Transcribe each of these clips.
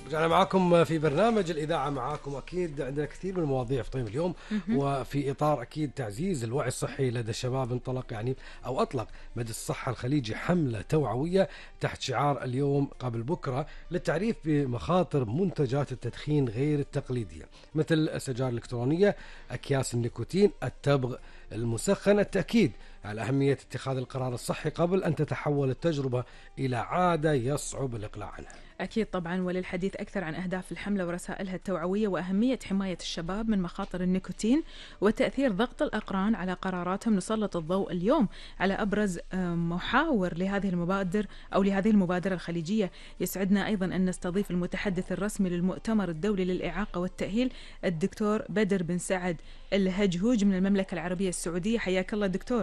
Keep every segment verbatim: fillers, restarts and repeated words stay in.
رجعنا معاكم في برنامج الإذاعة. معاكم أكيد عندنا كثير من المواضيع في طيب اليوم، وفي إطار أكيد تعزيز الوعي الصحي لدى الشباب انطلق يعني أو أطلق مجلس الصحة الخليجي حملة توعوية تحت شعار اليوم قبل بكرة للتعريف بمخاطر منتجات التدخين غير التقليدية مثل السجائر الإلكترونية، أكياس النيكوتين، التبغ المسخن. التأكيد على أهمية اتخاذ القرار الصحي قبل أن تتحول التجربة إلى عادة يصعب الإقلاع عنها. أكيد طبعا. وللحديث أكثر عن أهداف الحملة ورسائلها التوعوية وأهمية حماية الشباب من مخاطر النيكوتين وتأثير ضغط الأقران على قراراتهم، نسلط الضوء اليوم على أبرز محاور لهذه المبادرة أو لهذه المبادرة الخليجية. يسعدنا أيضا أن نستضيف المتحدث الرسمي للمؤتمر الدولي للإعاقة والتأهيل الدكتور بدر بن سعد الهجهوج من المملكة العربية السعودية. حياك الله دكتور.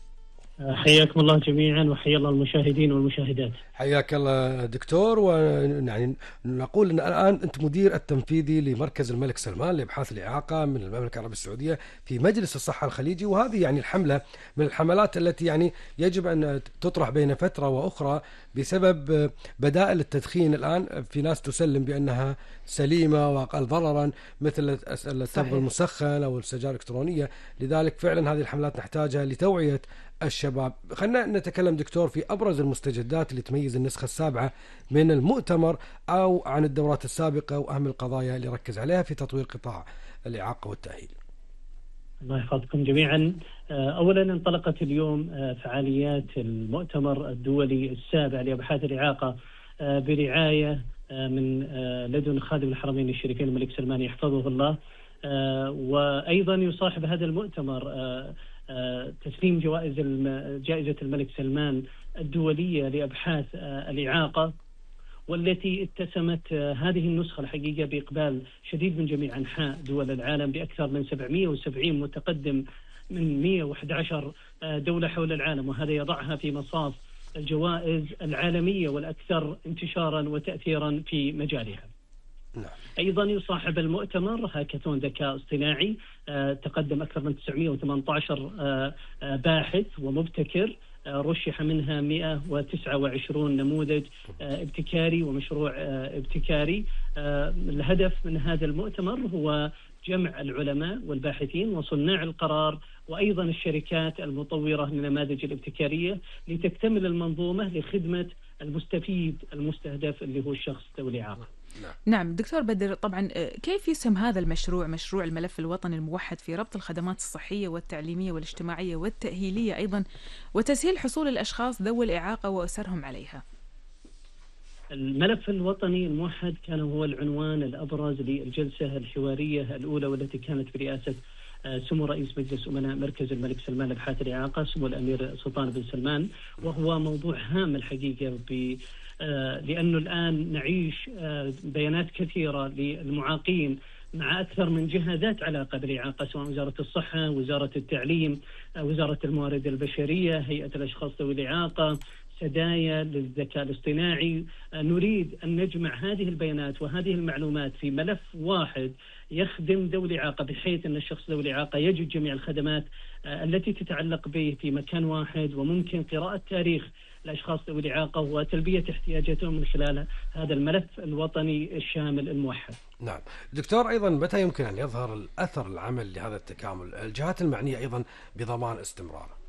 حياكم الله جميعا وحيا الله المشاهدين والمشاهدات. حياك الله دكتور. ويعني نقول ان الان انت مدير التنفيذي لمركز الملك سلمان لابحاث الاعاقه من المملكه العربيه السعوديه في مجلس الصحه الخليجي، وهذه يعني الحمله من الحملات التي يعني يجب ان تطرح بين فتره واخرى بسبب بدائل التدخين. الان في ناس تسلم بانها سليمه واقل ضررا مثل التبغ المسخن او السجائر الالكترونيه، لذلك فعلا هذه الحملات نحتاجها لتوعيه الشباب. خلينا نتكلم دكتور في أبرز المستجدات اللي تميز النسخة السابعة من المؤتمر أو عن الدورات السابقة وأهم القضايا اللي ركز عليها في تطوير قطاع الإعاقة والتأهيل. الله يحفظكم جميعا. أولا انطلقت اليوم فعاليات المؤتمر الدولي السابع لأبحاث الإعاقة برعاية من لدن خادم الحرمين الشريفين الملك سلمان يحفظه الله، وأيضا يصاحب هذا المؤتمر تسليم جوائز جائزة الملك سلمان الدولية لأبحاث الإعاقة، والتي اتسمت هذه النسخة الحقيقة بإقبال شديد من جميع أنحاء دول العالم بأكثر من سبعمائة وسبعين متقدم من مئة وأحد عشر دولة حول العالم، وهذا يضعها في مصاف الجوائز العالمية والأكثر انتشارا وتأثيرا في مجالها. أيضا يصاحب المؤتمر هاكاثون ذكاء اصطناعي تقدم أكثر من تسعمائة وثمانية عشر باحث ومبتكر، رشح منها مئة وتسعة وعشرين نموذج ابتكاري ومشروع ابتكاري. الهدف من هذا المؤتمر هو جمع العلماء والباحثين وصناع القرار وأيضا الشركات المطورة للنماذج الابتكارية لتكتمل المنظومة لخدمة المستفيد المستهدف اللي هو الشخص ذوي الإعاقة. نعم دكتور بدر، طبعا كيف يسهم هذا المشروع مشروع الملف الوطني الموحد في ربط الخدمات الصحية والتعليمية والاجتماعية والتأهيلية أيضا وتسهيل حصول الأشخاص ذوي الإعاقة وأسرهم عليها؟ الملف الوطني الموحد كان هو العنوان الأبرز للجلسة الحوارية الأولى والتي كانت برئاسة سمو رئيس مجلس أمناء مركز الملك سلمان لأبحاث الإعاقة سمو الأمير سلطان بن سلمان، وهو موضوع هام الحقيقة ب لأنه الآن نعيش بيانات كثيرة للمعاقين مع أكثر من جهة ذات علاقة بالإعاقة، سواء وزارة الصحة، وزارة التعليم، وزارة الموارد البشرية، هيئة الأشخاص ذوي الإعاقة، سدايا للذكاء الاصطناعي. نريد أن نجمع هذه البيانات وهذه المعلومات في ملف واحد يخدم ذوي الإعاقة، بحيث أن الشخص ذوي الإعاقة يجد جميع الخدمات التي تتعلق به في مكان واحد، وممكن قراءة تاريخ الأشخاص ذوي الإعاقة وتلبية احتياجاتهم من خلال هذا الملف الوطني الشامل الموحد. نعم دكتور، أيضا متى يمكن أن يظهر الأثر العمل لهذا التكامل؟ الجهات المعنية أيضا بضمان استمراره.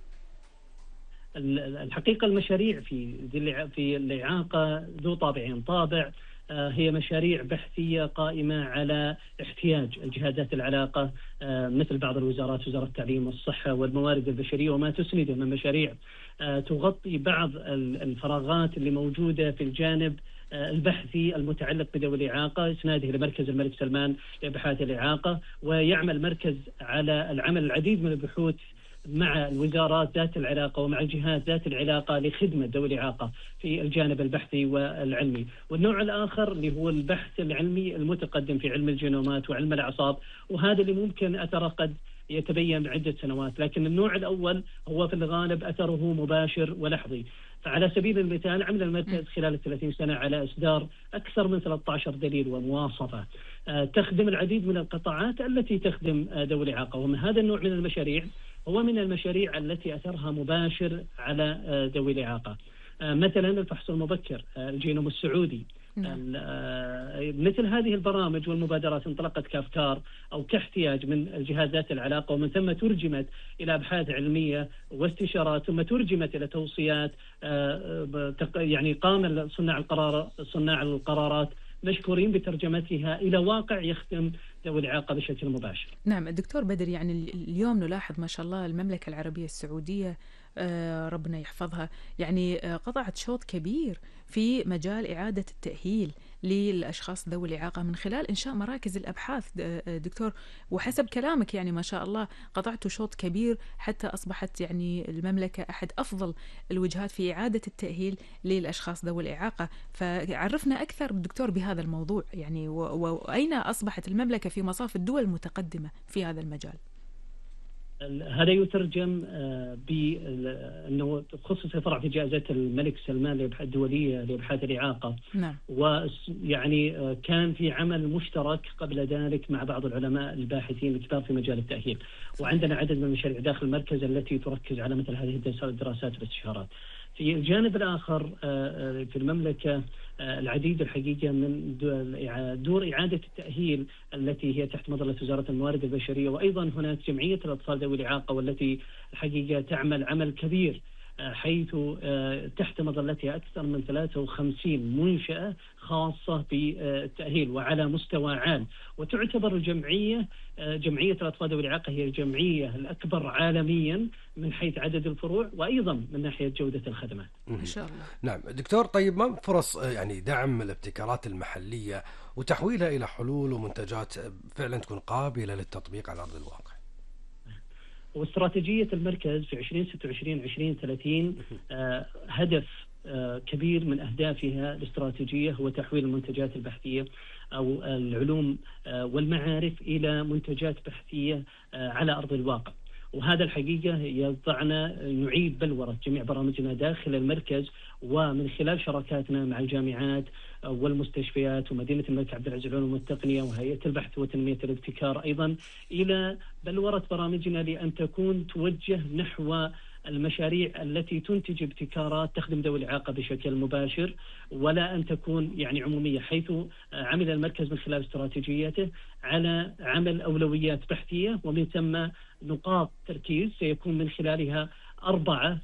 الحقيقة المشاريع في في الإعاقة ذو طابعين، طابع هي مشاريع بحثية قائمة على احتياج الجهات ذات العلاقة مثل بعض الوزارات، وزارة التعليم والصحة والموارد البشرية وما تسنده من مشاريع تغطي بعض الفراغات اللي موجودة في الجانب البحثي المتعلق بذوي الإعاقة، إسناده لمركز الملك سلمان لأبحاث الإعاقة. ويعمل المركز على العمل العديد من البحوث مع الوزارات ذات العلاقة ومع الجهات ذات العلاقة لخدمة ذوي الإعاقة في الجانب البحثي والعلمي. والنوع الآخر اللي هو البحث العلمي المتقدم في علم الجينومات وعلم الأعصاب، وهذا اللي ممكن أثره قد يتبين عدة سنوات، لكن النوع الأول هو في الغالب أثره مباشر ولحظي. فعلى سبيل المثال عمل المركز خلال الثلاثين سنة على إصدار أكثر من ثلاثة عشر دليل ومواصفة تخدم العديد من القطاعات التي تخدم ذوي الإعاقة. ومن هذا النوع من المشاريع هو من المشاريع التي أثرها مباشر على ذوي الإعاقة، مثلا الفحص المبكر، الجينوم السعودي، نعم. مثل هذه البرامج والمبادرات انطلقت كافكار أو كاحتياج من الجهات ذات العلاقة، ومن ثم ترجمت إلى أبحاث علمية واستشارات، ثم ترجمت إلى توصيات. يعني قام صناع القرار صناع القرارات مشكورين بترجمتها إلى واقع يخدم ذوي الإعاقة بشكل مباشر. نعم الدكتور بدر، يعني اليوم نلاحظ ما شاء الله المملكة العربية السعودية آه ربنا يحفظها، يعني آه قطعت شوط كبير في مجال إعادة التأهيل للأشخاص ذوي الإعاقة من خلال إنشاء مراكز الأبحاث دكتور، وحسب كلامك يعني ما شاء الله قطعتوا شوط كبير حتى أصبحت يعني المملكة أحد أفضل الوجهات في إعادة التأهيل للأشخاص ذوي الإعاقة. فعرفنا أكثر دكتور بهذا الموضوع يعني، وأين أصبحت المملكة في مصاف الدول المتقدمة في هذا المجال؟ هذا يترجم بأنه خصص فرع في جائزة الملك سلمان الدولية لأبحاث الإعاقة. نعم. ويعني كان في عمل مشترك قبل ذلك مع بعض العلماء الباحثين الكبار في مجال التأهيل، وعندنا عدد من المشاريع داخل المركز التي تركز على مثل هذه الدراسات والاستشارات. في الجانب الآخر في المملكة العديد الحقيقة من دور إعادة التأهيل التي هي تحت مظلة وزارة الموارد البشرية، وأيضا هناك جمعية الأطفال ذوي الإعاقة والتي الحقيقة تعمل عمل كبير حيث تحت مظلتها أكثر من ثلاثة وخمسين منشأة خاصة بالتأهيل وعلى مستوى عام، وتعتبر الجمعية جمعية الأطفال ذوي الإعاقة هي الجمعية الأكبر عالميا من حيث عدد الفروع وأيضا من ناحية جودة الخدمات. إن شاء الله. نعم دكتور، طيب ما فرص يعني دعم الابتكارات المحلية وتحويلها إلى حلول ومنتجات فعلا تكون قابلة للتطبيق على أرض الواقع؟ واستراتيجية المركز في عشرين ستة وعشرين عشرين ثلاثين آه هدف آه كبير من أهدافها الاستراتيجية هو تحويل المنتجات البحثية أو العلوم آه والمعارف إلى منتجات بحثية آه على أرض الواقع. وهذا الحقيقة يضعنا نعيد بلورة جميع برامجنا داخل المركز، ومن خلال شراكاتنا مع الجامعات والمستشفيات ومدينة الملك عبد العزيز للعلوم والتقنية وهيئة البحث وتنمية الابتكار أيضا إلى بلورة برامجنا لأن تكون توجه نحو المشاريع التي تنتج ابتكارات تخدم ذوي الإعاقة بشكل مباشر، ولا أن تكون يعني عمومية، حيث عمل المركز من خلال استراتيجيته على عمل أولويات بحثية ومن ثم نقاط تركيز سيكون من خلالها أربعة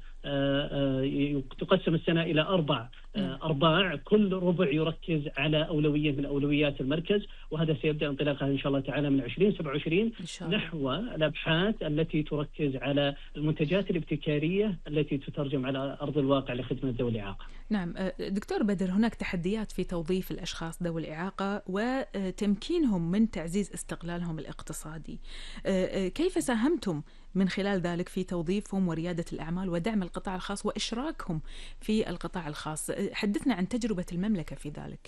تقسم السنة إلى أربع أرباع، كل ربع يركز على أولوية من أولويات المركز، وهذا سيبدأ انطلاقها إن شاء الله تعالى من عشرين سبعة وعشرين نحو الأبحاث التي تركز على المنتجات الابتكارية التي تترجم على أرض الواقع لخدمة ذوي الإعاقة. نعم دكتور بدر، هناك تحديات في توظيف الأشخاص ذوي الإعاقة وتمكينهم من تعزيز استقلالهم الاقتصادي، كيف ساهمتم من خلال ذلك في توظيفهم وريادة الأعمال ودعم القطاع الخاص وإشراكهم في القطاع الخاص؟ حدثنا عن تجربة المملكة في ذلك.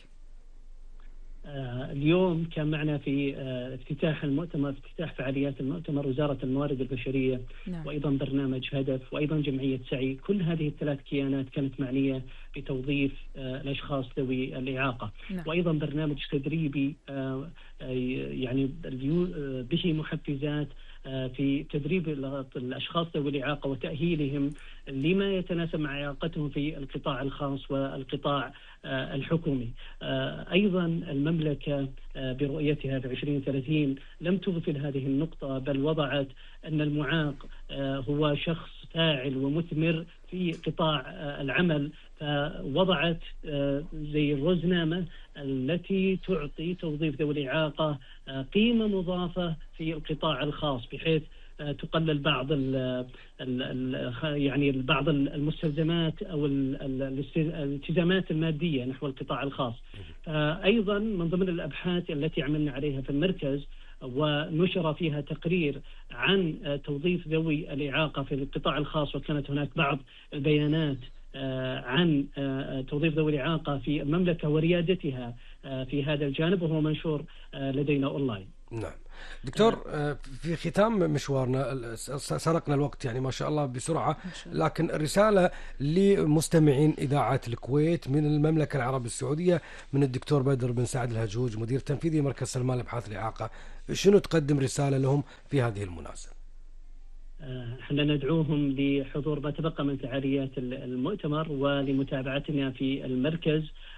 اليوم كان معنا في افتتاح المؤتمر افتتاح فعاليات المؤتمر وزارة الموارد البشرية. نعم. وأيضا برنامج هدف وأيضا جمعية سعي، كل هذه الثلاث كيانات كانت معنية بتوظيف الأشخاص ذوي الإعاقة. نعم. وأيضا برنامج تدريبي يعني به محفزات في تدريب الأشخاص ذوي الإعاقة وتأهيلهم لما يتناسب مع إعاقتهم في القطاع الخاص والقطاع الحكومي. أيضا المملكة برؤيتها في عشرين ثلاثين لم تغفل هذه النقطة، بل وضعت أن المعاق هو شخص فاعل ومثمر في قطاع العمل، فوضعت زي الرزنامة التي تعطي توظيف ذوي الإعاقة قيمة مضافة في القطاع الخاص، بحيث تقلل بعض ال ال يعني بعض المستلزمات أو الالتزامات المادية نحو القطاع الخاص. أيضا من ضمن الأبحاث التي عملنا عليها في المركز ونشر فيها تقرير عن توظيف ذوي الإعاقة في القطاع الخاص، وكانت هناك بعض البيانات عن توظيف ذوي الإعاقة في المملكة وريادتها في هذا الجانب، وهو منشور لدينا أونلاين. نعم دكتور، في ختام مشوارنا سرقنا الوقت يعني ما شاء الله بسرعة، لكن الرسالة لمستمعين إذاعة الكويت من المملكة العربية السعودية من الدكتور بدر بن سعد الهجوج مدير تنفيذي مركز سلمان لأبحاث الإعاقة، شنو تقدم رسالة لهم في هذه المناسبة؟ احنا ندعوهم لحضور ما تبقى من فعاليات المؤتمر ولمتابعتنا في المركز،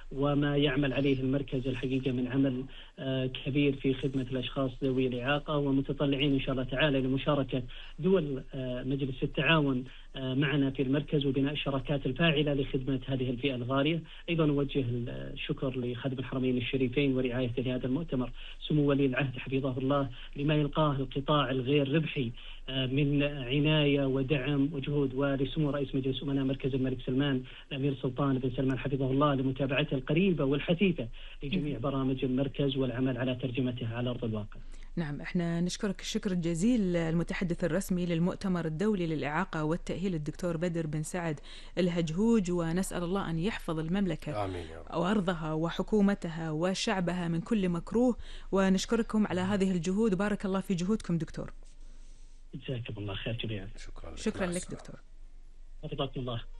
وما يعمل عليه المركز الحقيقة من عمل كبير في خدمة الأشخاص ذوي الإعاقة، ومتطلعين إن شاء الله تعالى لمشاركة دول مجلس التعاون معنا في المركز وبناء الشراكات الفاعلة لخدمة هذه الفئة الغالية. أيضا نوجه الشكر لخادم الحرمين الشريفين ورعايته لهذا المؤتمر سمو ولي العهد حفظه الله لما يلقاه القطاع الغير ربحي من عناية ودعم وجهود، ولسمو رئيس مجلس أمناء مركز الملك سلمان الأمير سلطان بن سلمان حفظه الله لمتابعته القريبة والحثيثة لجميع برامج المركز والعمل على ترجمتها على أرض الواقع. نعم، احنا نشكرك الشكر الجزيل المتحدث الرسمي للمؤتمر الدولي للإعاقة والتأهيل الدكتور بدر بن سعد الهجهوج، ونسأل الله أن يحفظ المملكة آمين يا رب. وأرضها وحكومتها وشعبها من كل مكروه، ونشكركم على هذه الجهود، وبارك الله في جهودكم دكتور. جزاكم الله خير جميعا. شكرا لك. شكرا لك دكتور. حفظكم الله.